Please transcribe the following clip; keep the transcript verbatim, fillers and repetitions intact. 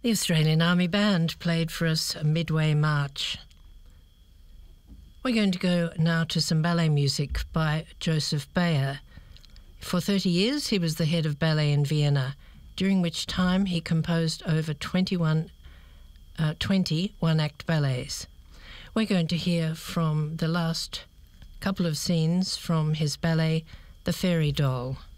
The Australian Army Band played for us a Midway March. We're going to go now to some ballet music by Joseph Bayer. For thirty years he was the head of ballet in Vienna, during which time he composed over twenty-one, uh, twenty one-act ballets. We're going to hear from the last couple of scenes from his ballet, The Fairy Doll.